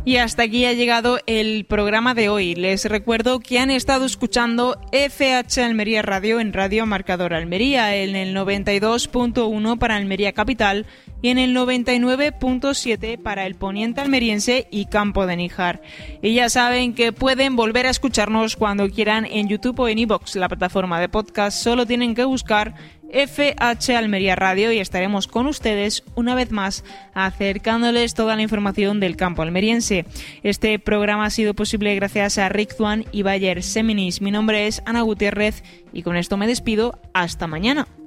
Y hasta aquí ha llegado el programa de hoy. Les recuerdo que han estado escuchando FH Almería Radio en Radio Marcador Almería, en el 92.1 para Almería Capital y en el 99.7 para el Poniente Almeriense y Campo de Níjar. Y ya saben que pueden volver a escucharnos cuando quieran en YouTube o en iVoox, la plataforma de podcast. Solo tienen que buscar FH Almería Radio y estaremos con ustedes una vez más acercándoles toda la información del campo almeriense. Este programa ha sido posible gracias a Rick Zuan y Bayer Seminis. Mi nombre es Ana Gutiérrez y con esto me despido. Hasta mañana.